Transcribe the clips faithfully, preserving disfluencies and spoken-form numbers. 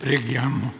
Preghiamo.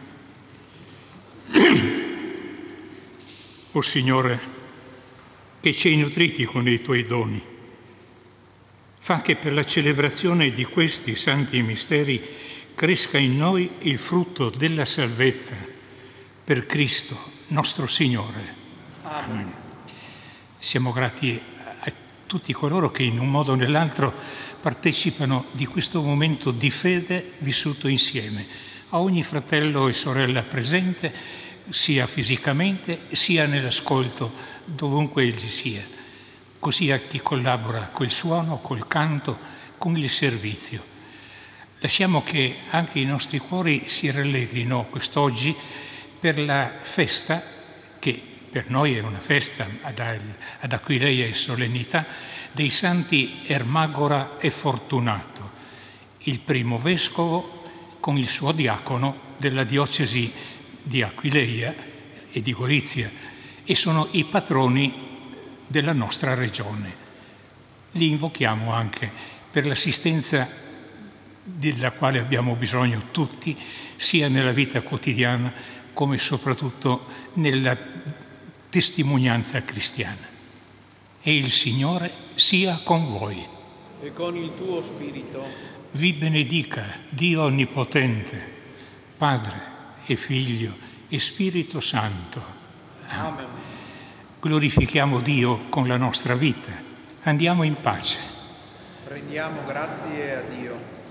O Signore, che ci hai nutriti con i tuoi doni, fa che per la celebrazione di questi santi misteri cresca in noi il frutto della salvezza per Cristo, nostro Signore. Amen. Siamo grati a tutti coloro che in un modo o nell'altro partecipano di questo momento di fede vissuto insieme, a ogni fratello e sorella presente, sia fisicamente sia nell'ascolto, dovunque egli sia, così a chi collabora col suono, col canto, con il servizio. Lasciamo che anche i nostri cuori si rallegrino quest'oggi per la festa, che per noi è una festa ad Aquileia e solennità, dei santi Ermagora e Fortunato, il primo vescovo con il suo diacono della diocesi di Aquileia e di Gorizia, e sono i patroni della nostra regione. Li invochiamo anche per l'assistenza della quale abbiamo bisogno tutti, sia nella vita quotidiana come soprattutto nella testimonianza cristiana. E il Signore sia con voi. E con il tuo spirito. Vi benedica Dio Onnipotente, Padre e Figlio e Spirito Santo. Amen. Glorifichiamo Dio con la nostra vita. Andiamo in pace. Rendiamo grazie a Dio.